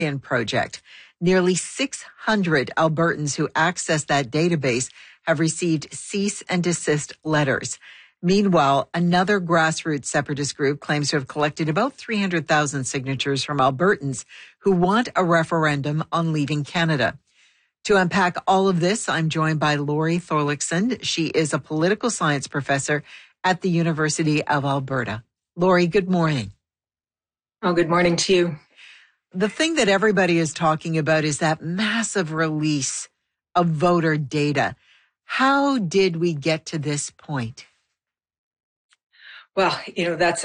Project. Nearly 600 Albertans who access that database have received cease and desist letters. Meanwhile, another grassroots separatist group claims to have collected about 300,000 signatures from Albertans who want a referendum on leaving Canada. To unpack all of this, I'm joined by Laurie Thorlickson. She is a political science professor at the University of Alberta. Laurie, good morning. Oh, good morning to you. The thing that everybody is talking about is that massive release of voter data. How did we get to this point? Well, it's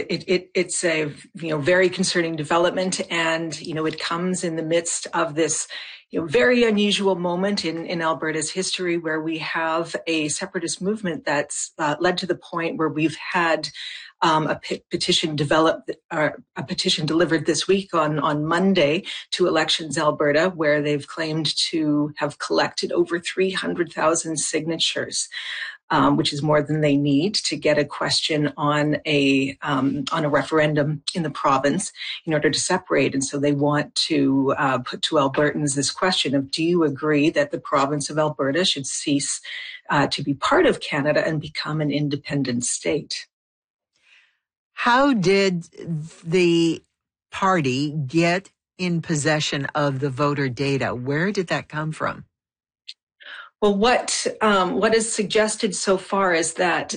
a very concerning development, and it comes in the midst of this very unusual moment in Alberta's history, where we have a separatist movement that's led to the point where we've had a petition delivered this week on Monday to Elections Alberta, where they've claimed to have collected over 300,000 signatures, which is more than they need to get a question on a referendum in the province in order to separate. And so they want to put to Albertans this question of, do you agree that the province of Alberta should cease to be part of Canada and become an independent state? How did the party get in possession of the voter data? Where did that come from? Well, what is suggested so far is that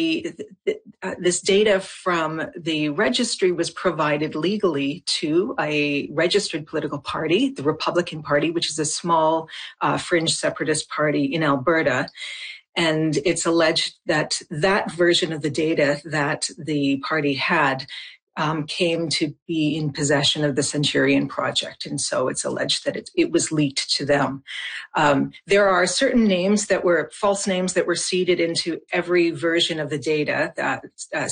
this data from the registry was provided legally to a registered political party, the Republican Party, which is a small fringe separatist party in Alberta. And it's alleged that that version of the data that the party had came to be in possession of the Centurion Project. And so it's alleged that it was leaked to them. There are certain names that were false names that were seeded into every version of the data that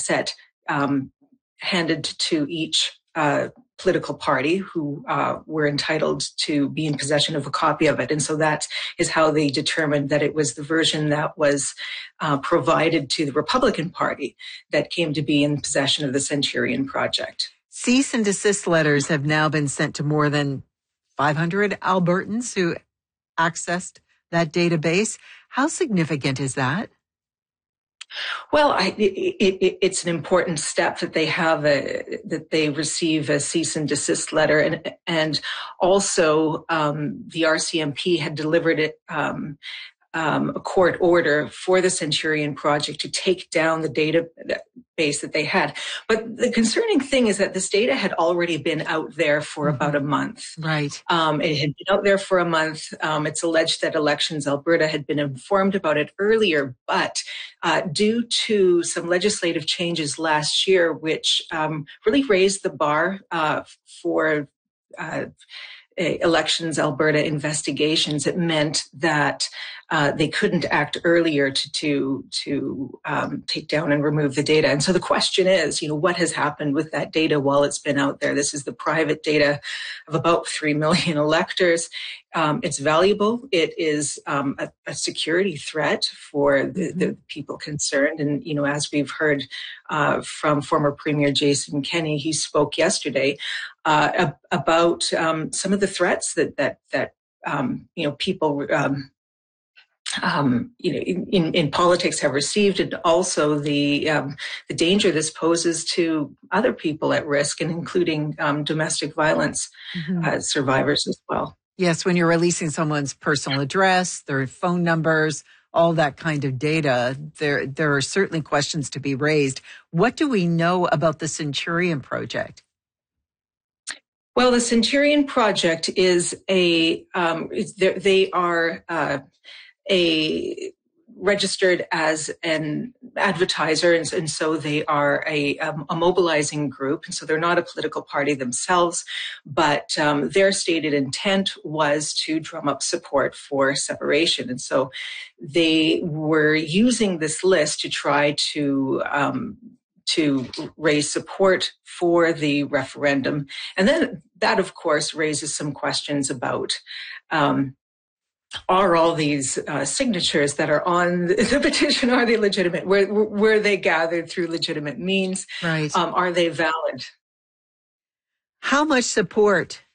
handed to each political party who were entitled to be in possession of a copy of it. And so that is how they determined that it was the version that was provided to the Republican Party that came to be in possession of the Centurion Project. Cease and desist letters have now been sent to more than 500 Albertans who accessed that database. How significant is that? Well, it's an important step that they have that they receive a cease and desist letter, and also the RCMP had delivered a court order for the Centurion Project to take down the database that they had. But the concerning thing is that this data had already been out there for about a month. Right. It had been out there for a month. It's alleged that Elections Alberta had been informed about it earlier, but due to some legislative changes last year, which really raised the bar for Elections Alberta investigations, it meant that they couldn't act earlier to take down and remove the data. And so the question is, what has happened with that data while it's been out there? This is the private data of about 3 million electors. It's valuable. It is a security threat for the people concerned. And, as we've heard from former Premier Jason Kenney, he spoke yesterday about some of the threats that people in politics have received, and also the danger this poses to other people at risk, and including domestic violence survivors as well. Yes, when you're releasing someone's personal address, their phone numbers, all that kind of data, there are certainly questions to be raised. What do we know about the Centurion Project? Well, the Centurion Project is they are registered as an advertiser, and so they are a mobilizing group, and so they're not a political party themselves, but their stated intent was to drum up support for separation. And so they were using this list to try to raise support for the referendum. And then that, of course, raises some questions about are all these signatures that are on the petition, are they legitimate? Were they gathered through legitimate means? Right. Are they valid? How much support